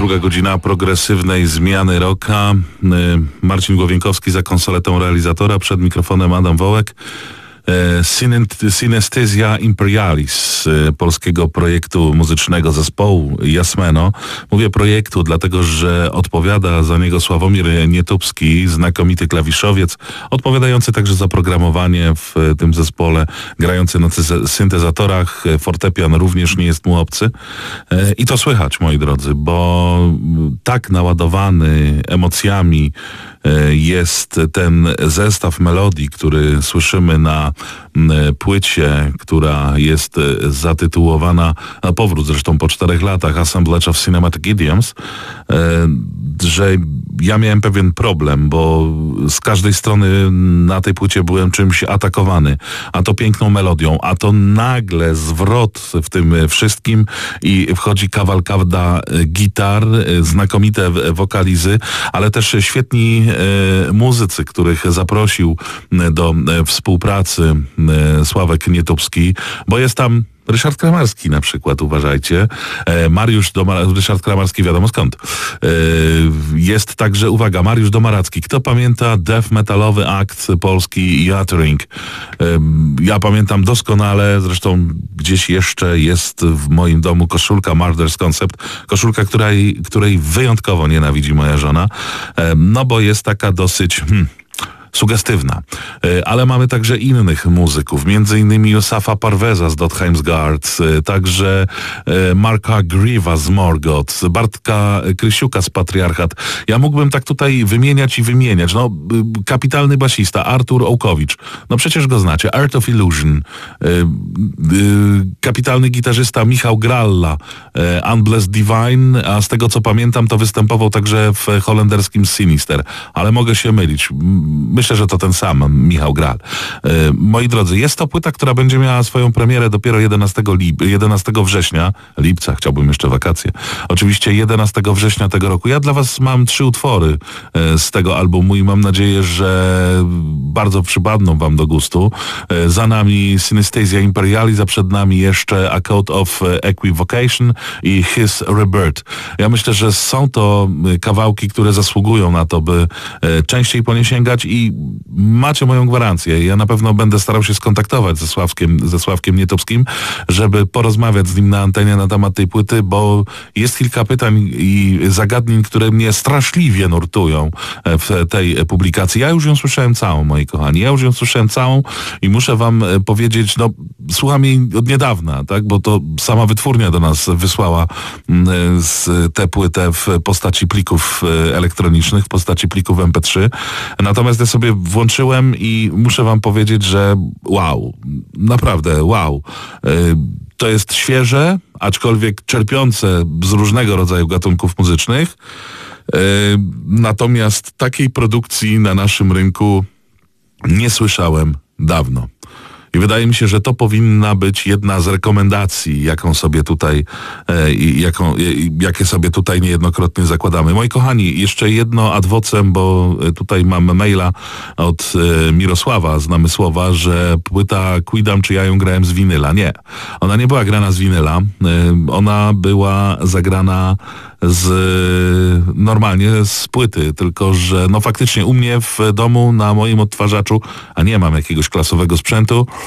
Druga godzina progresywnej zmiany rocka. Marcin Głowienkowski za konsoletą realizatora, przed mikrofonem Adam Wołek. Synesthesia Imperialis, polskiego projektu muzycznego zespołu Jasmeno. Mówię projektu, dlatego że odpowiada za niego Sławomir Nietupski, znakomity klawiszowiec, odpowiadający także za programowanie w tym zespole, grający na syntezatorach. Fortepian również nie jest mu obcy. I to słychać, moi drodzy, bo tak naładowany emocjami jest ten zestaw melodii, który słyszymy na płycie, która jest zatytułowana, na powrót zresztą po 4 latach, Assemblage of Cinematic Idioms, że ja miałem pewien problem, bo z każdej strony na tej płycie byłem czymś atakowany, a to piękną melodią, a to nagle zwrot w tym wszystkim i wchodzi kawalkada gitar, znakomite wokalizy, ale też świetni muzycy, których zaprosił do współpracy Sławek Nietupski, bo jest tam Ryszard Kramarski na przykład, uważajcie. Ryszard Kramarski wiadomo skąd. Jest także, uwaga, Mariusz Domaracki. Kto pamięta death metalowy akt polski Uttering? Ja pamiętam doskonale, zresztą gdzieś jeszcze jest w moim domu koszulka Murder's Concept, koszulka, której wyjątkowo nienawidzi moja żona, no bo jest taka dosyć sugestywna. Ale mamy także innych muzyków, między innymi Josafa Parweza z Dotheimsgard, także Marka Griewa z Morgoth, Bartka Krysiuka z Patriarchat. Ja mógłbym tak tutaj wymieniać i wymieniać. No, kapitalny basista Artur Ołkowicz. No przecież go znacie. Art of Illusion. Kapitalny gitarzysta Michał Gralla. Unblessed Divine, a z tego co pamiętam, to występował także w holenderskim Sinister. Ale mogę się mylić. Myślę, że to ten sam Michał Gral. Moi drodzy, jest to płyta, która będzie miała swoją premierę dopiero 11 września, lipca, chciałbym jeszcze wakacje. Oczywiście 11 września tego roku. Ja dla was mam 3 utwory z tego albumu i mam nadzieję, że bardzo przypadną wam do gustu. Za nami Synesthesia Imperialis, a przed nami jeszcze A Code of Equivocation i His Rebirth. Ja myślę, że są to kawałki, które zasługują na to, by częściej po nie sięgać i macie moją gwarancję. Ja na pewno będę starał się skontaktować ze Sławkiem Nietupskim, żeby porozmawiać z nim na antenie na temat tej płyty, bo jest kilka pytań i zagadnień, które mnie straszliwie nurtują w tej publikacji. Ja już ją słyszałem całą, moi kochani. Ja już ją słyszałem całą i muszę wam powiedzieć, no słucham jej od niedawna, tak, bo to sama wytwórnia do nas wysłała tę płytę w postaci plików elektronicznych, w postaci plików MP3. Natomiast ja sobie włączyłem i muszę wam powiedzieć, że wow, naprawdę wow. To jest świeże, aczkolwiek czerpiące z różnego rodzaju gatunków muzycznych. Natomiast takiej produkcji na naszym rynku nie słyszałem dawno. I wydaje mi się, że to powinna być jedna z rekomendacji, jakie sobie tutaj niejednokrotnie zakładamy. Moi kochani, jeszcze jedno ad vocem, bo tutaj mam maila od Mirosława z Namysłowa, że płyta Quidam, czy ja ją grałem z winyla. Nie, ona nie była grana z winyla, ona była zagrana normalnie z płyty, tylko że no faktycznie u mnie w domu na moim odtwarzaczu, a nie mam jakiegoś klasowego sprzętu,